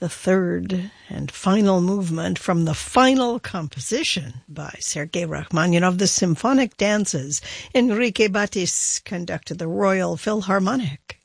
the third and final movement from the final composition by Sergei Rachmaninoff, the Symphonic Dances. Enrique Batis conducted the Royal Philharmonic.